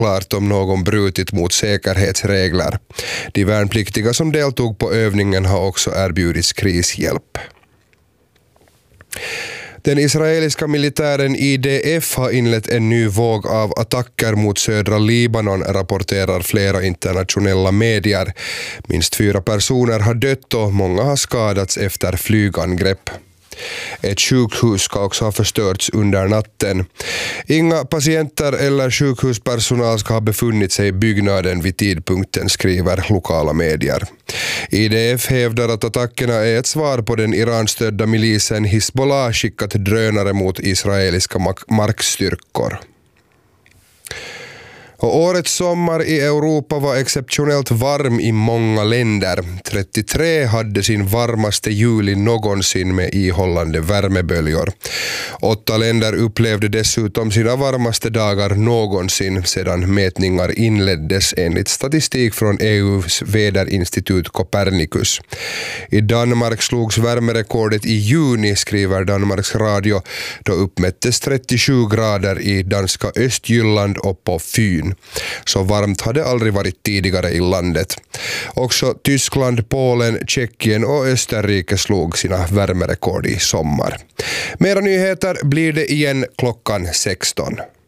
klart om någon brutit mot säkerhetsregler. De värnpliktiga som deltog på övningen har också erbjudits krishjälp. Den israeliska militären IDF har inlett en ny våg av attacker mot södra Libanon, rapporterar flera internationella medier. Minst 4 personer har dött och många har skadats efter flygangrepp. Ett sjukhus ska också ha förstörts under natten. Inga patienter eller sjukhuspersonal ska ha befunnit sig i byggnaden vid tidpunkten, skriver lokala medier. IDF hävdar att attackerna är ett svar på den Iran-stödda milisen Hizbollah skickat drönare mot israeliska markstyrkor. Och årets sommar i Europa var exceptionellt varm i många länder. 33 hade sin varmaste juli någonsin med ihållande värmeböljor. 8 länder upplevde dessutom sina varmaste dagar någonsin sedan mätningar inleddes enligt statistik från EU:s väderinstitut Copernicus. I Danmark slogs värmerekordet i juni, skriver Danmarks Radio, då uppmättes 37 grader i danska Östjylland och på Fyn. Så varmt hade aldrig varit tidigare i landet. Också Tyskland, Polen, Tjeckien och Österrike slog sina värmerekord i sommar. Mera nyheter blir det igen klockan 16.